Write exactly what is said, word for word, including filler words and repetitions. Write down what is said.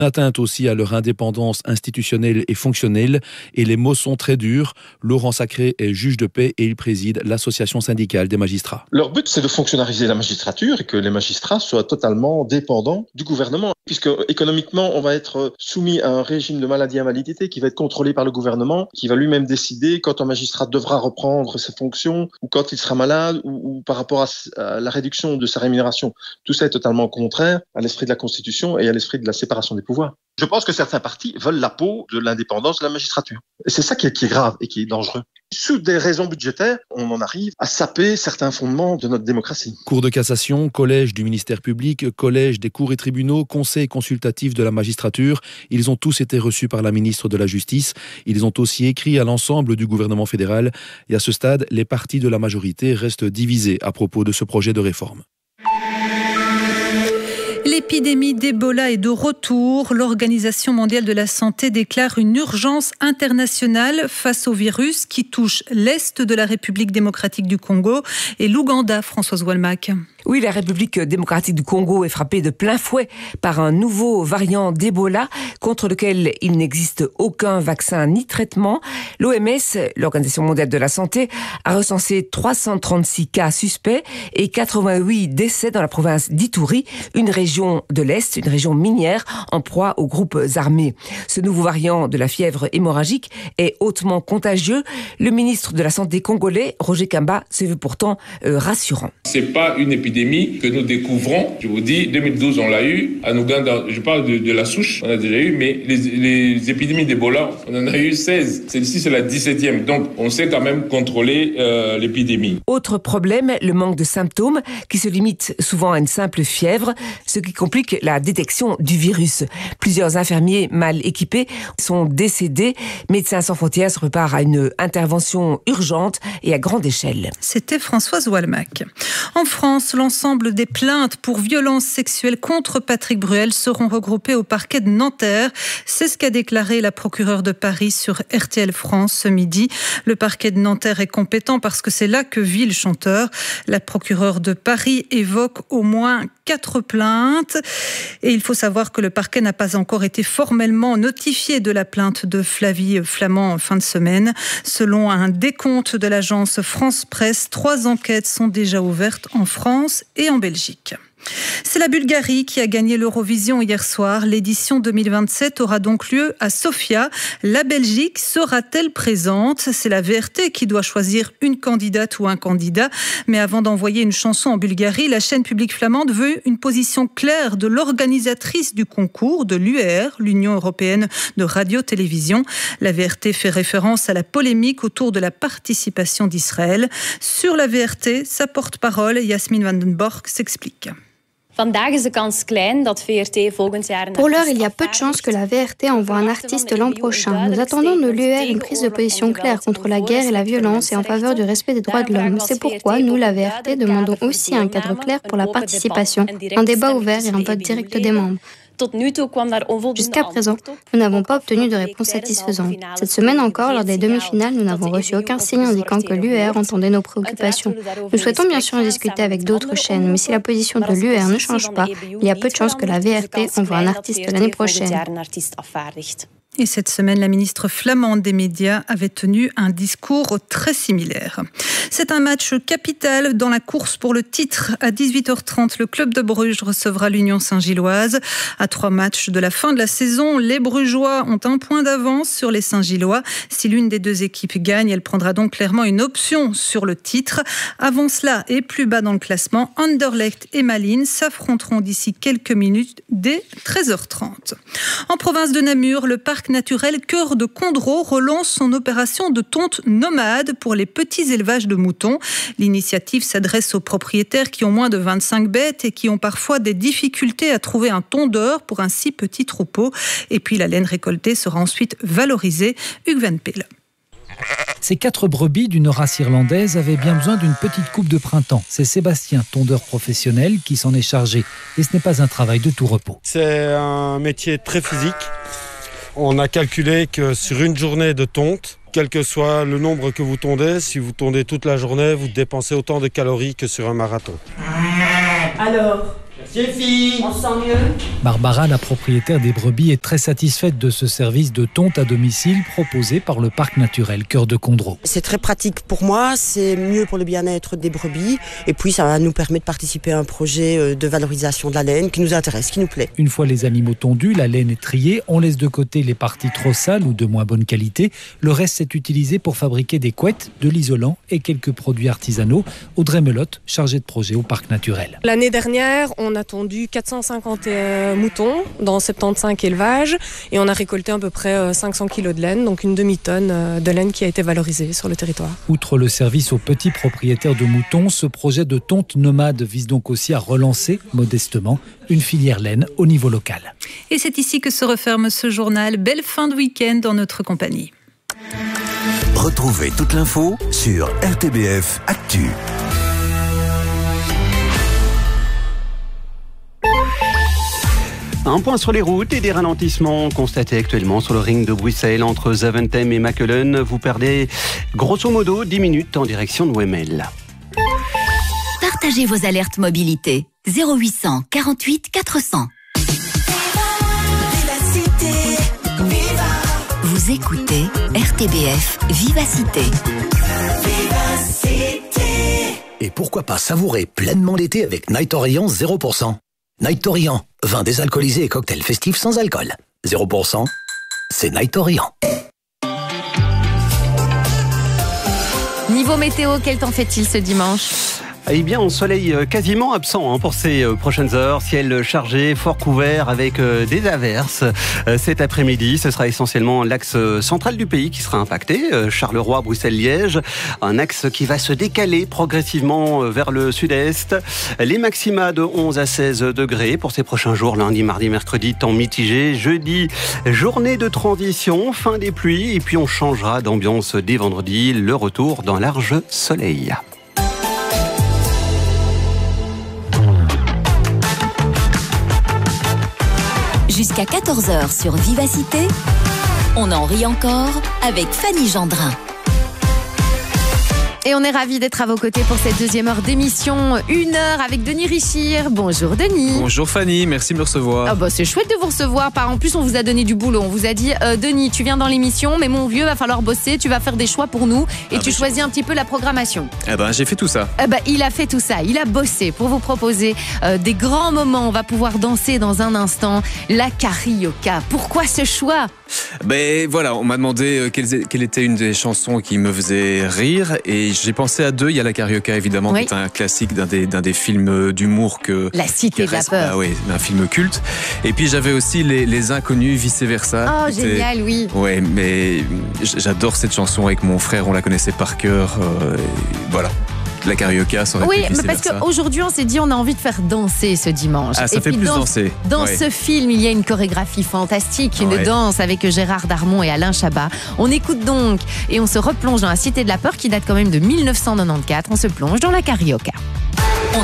atteinte aussi à leur indépendance institutionnelle et fonctionnelle. Et les mots sont très durs. Laurent Sacré est juge de paix et il préside l'association syndicale des magistrats. Leur but, c'est de fonctionnariser la magistrature et que les magistrats soient totalement dépendants du gouvernement. Puisque économiquement, on va être soumis à un régime de maladie-invalidité qui va être contrôlé par le gouvernement, qui va lui-même décider quand un magistrat devra reprendre ses fonctions ou quand il sera malade ou, ou par rapport à, à la réduction de sa rémunération. Tout ça est totalement contraire à l'esprit de la Constitution et à l'esprit de la séparation des pouvoirs. Je pense que certains partis veulent la peau de l'indépendance de la magistrature. Et c'est ça qui est, qui est grave et qui est dangereux. Sous des raisons budgétaires, on en arrive à saper certains fondements de notre démocratie. Cour de cassation, collège du ministère public, collège des cours et tribunaux, conseil consultatif de la magistrature, ils ont tous été reçus par la ministre de la Justice. Ils ont aussi écrit à l'ensemble du gouvernement fédéral. Et à ce stade, les partis de la majorité restent divisés à propos de ce projet de réforme. L'épidémie d'Ebola est de retour. L'Organisation mondiale de la santé déclare une urgence internationale face au virus qui touche l'Est de la République démocratique du Congo et l'Ouganda, Françoise Walmack. Oui, la République démocratique du Congo est frappée de plein fouet par un nouveau variant d'Ebola contre lequel il n'existe aucun vaccin ni traitement. L'O M S, l'Organisation mondiale de la santé, a recensé trois cent trente-six cas suspects et quatre-vingt-huit décès dans la province d'Ituri, une région de l'Est, une région minière en proie aux groupes armés. Ce nouveau variant de la fièvre hémorragique est hautement contagieux. Le ministre de la Santé congolais, Roger Kamba, se veut pourtant euh, rassurant. C'est pas une épidémie que nous découvrons. Je vous dis, deux mille douze, on l'a eu. En Ouganda, je parle de, de la souche, on a déjà eu, mais les, les épidémies d'Ebola, on en a eu seize. Celle-ci, c'est la dix-septième. Donc, on sait quand même contrôler euh, l'épidémie. Autre problème, le manque de symptômes qui se limite souvent à une simple fièvre, ce qui complique la détection du virus. Plusieurs infirmiers mal équipés sont décédés. Médecins sans frontières se préparent à une intervention urgente et à grande échelle. C'était Françoise Walmack. En France, l'ensemble des plaintes pour violences sexuelles contre Patrick Bruel seront regroupées au parquet de Nanterre. C'est ce qu'a déclaré la procureure de Paris sur R T L France ce midi. Le parquet de Nanterre est compétent parce que c'est là que vit le chanteur. La procureure de Paris évoque au moins quatre plaintes. Et il faut savoir que le parquet n'a pas encore été formellement notifié de la plainte de Flavie Flament en fin de semaine. Selon un décompte de l'agence France Presse, trois enquêtes sont déjà ouvertes en France et en Belgique. C'est la Bulgarie qui a gagné l'Eurovision hier soir. L'édition deux mille vingt-sept aura donc lieu à Sofia. La Belgique sera-t-elle présente ? C'est la V R T qui doit choisir une candidate ou un candidat. Mais avant d'envoyer une chanson en Bulgarie, la chaîne publique flamande veut une position claire de l'organisatrice du concours, de l'U E R, l'Union européenne de radio-télévision. La V R T fait référence à la polémique autour de la participation d'Israël. Sur la V R T, sa porte-parole, Yasmine van den Borg, s'explique. Pour l'heure, il y a peu de chances que la V R T envoie un artiste l'an prochain. Nous attendons de l'U E R une prise de position claire contre la guerre et la violence et en faveur du respect des droits de l'homme. C'est pourquoi nous, la V R T, demandons aussi un cadre clair pour la participation, un débat ouvert et un vote direct des membres. Jusqu'à présent, nous n'avons pas obtenu de réponse satisfaisante. Cette semaine encore, lors des demi-finales, nous n'avons reçu aucun signe indiquant que l'U E R entendait nos préoccupations. Nous souhaitons bien sûr en discuter avec d'autres chaînes, mais si la position de l'U E R ne change pas, il y a peu de chances que la V R T envoie un artiste l'année prochaine. Et cette semaine, la ministre flamande des médias avait tenu un discours très similaire. C'est un match capital dans la course pour le titre. À dix-huit heures trente, le club de Bruges recevra l'Union Saint-Gilloise. À trois matchs de la fin de la saison, les Brugeois ont un point d'avance sur les Saint-Gillois. Si l'une des deux équipes gagne, elle prendra donc clairement une option sur le titre. Avant cela et plus bas dans le classement, Anderlecht et Malines s'affronteront d'ici quelques minutes dès treize heures trente. En province de Namur, le parc naturel Cœur de Condro relance son opération de tonte nomade pour les petits élevages de moutons. L'initiative s'adresse aux propriétaires qui ont moins de vingt-cinq bêtes et qui ont parfois des difficultés à trouver un tondeur pour un si petit troupeau. Et puis la laine récoltée sera ensuite valorisée. Hugues Van Peel. Ces quatre brebis d'une race irlandaise avaient bien besoin d'une petite coupe de printemps. C'est Sébastien, tondeur professionnel, qui s'en est chargé. Et ce n'est pas un travail de tout repos. C'est un métier très physique. On a calculé que sur une journée de tonte, quel que soit le nombre que vous tondez, si vous tondez toute la journée, vous dépensez autant de calories que sur un marathon. Alors, Suffit. On se sent mieux. Barbara, la propriétaire des brebis, est très satisfaite de ce service de tonte à domicile proposé par le parc naturel Cœur de Condro. C'est très pratique pour moi, c'est mieux pour le bien-être des brebis et puis ça nous permet de participer à un projet de valorisation de la laine qui nous intéresse, qui nous plaît. Une fois les animaux tondus, la laine est triée, on laisse de côté les parties trop sales ou de moins bonne qualité. Le reste est utilisé pour fabriquer des couettes, de l'isolant et quelques produits artisanaux. Audrey Melotte, chargée de projet au parc naturel. L'année dernière, on a tondu quatre cent cinquante moutons dans soixante-quinze élevages et on a récolté à peu près cinq cents kilos de laine, donc une demi-tonne de laine qui a été valorisée sur le territoire. Outre le service aux petits propriétaires de moutons, ce projet de tonte nomade vise donc aussi à relancer modestement une filière laine au niveau local. Et c'est ici que se referme ce journal. Belle fin de week-end en notre compagnie. Retrouvez toute l'info sur R T B F Actu. Un point sur les routes et des ralentissements constatés actuellement sur le ring de Bruxelles entre Zaventem et Mechelen. Vous perdez grosso modo dix minutes en direction de Wemmel. Partagez vos alertes mobilité. zéro huit cent quarante-huit quatre cents. Vous écoutez R T B F Vivacité. Vivacité. Et pourquoi pas savourer pleinement l'été avec Night Orient zéro pour cent. Night Orient, vin désalcoolisé et cocktail festif sans alcool. zéro pour cent, c'est Night Orient. Niveau météo, quel temps fait-il ce dimanche ? Eh bien, un soleil quasiment absent hein, pour ces prochaines heures. Ciel chargé, fort couvert avec euh, des averses. Euh, cet après-midi, ce sera essentiellement l'axe central du pays qui sera impacté. Euh, Charleroi, Bruxelles, Liège. Un axe qui va se décaler progressivement vers le sud-est. Les maxima de onze à seize degrés pour ces prochains jours. Lundi, mardi, mercredi, temps mitigé. Jeudi, journée de transition, fin des pluies. Et puis, on changera d'ambiance dès vendredi. Le retour d'un large soleil. Jusqu'à quatorze heures sur Vivacité, on en rit encore avec Fanny Gendrin. Et on est ravis d'être à vos côtés pour cette deuxième heure d'émission. Une heure avec Denis Richir. Bonjour Denis. Bonjour Fanny, merci de me recevoir. Ah bah c'est chouette de vous recevoir. En plus, on vous a donné du boulot. On vous a dit, euh, Denis, tu viens dans l'émission, mais mon vieux, va falloir bosser. Tu vas faire des choix pour nous et ah tu bah choisis je... un petit peu la programmation. Eh ben, j'ai fait tout ça. Eh ben, il a fait tout ça. Il a bossé pour vous proposer euh, des grands moments. On va pouvoir danser dans un instant. La carioca. Pourquoi ce choix ? Ben voilà, on m'a demandé quelle, quelle était une des chansons qui me faisait rire et j'ai pensé à deux. Il y a la carioca évidemment, oui. qui est un classique d'un des, d'un des films d'humour que... La Cité de la Peur. Ah oui, un film culte. Et puis j'avais aussi Les, les Inconnus, vice versa. Oh génial, oui. Ouais, mais j'adore cette chanson avec mon frère, on la connaissait par cœur. Euh, voilà. La carioca, ça aurait Oui, pu mais parce qu'aujourd'hui, on s'est dit, on a envie de faire danser ce dimanche. Ah, ça et fait puis plus dans, danser. Dans ouais. ce film, il y a une chorégraphie fantastique, une ouais. danse avec Gérard Darmon et Alain Chabat. On écoute donc et on se replonge dans la Cité de la Peur qui date quand même de mille neuf cent quatre-vingt-quatorze. On se plonge dans la carioca.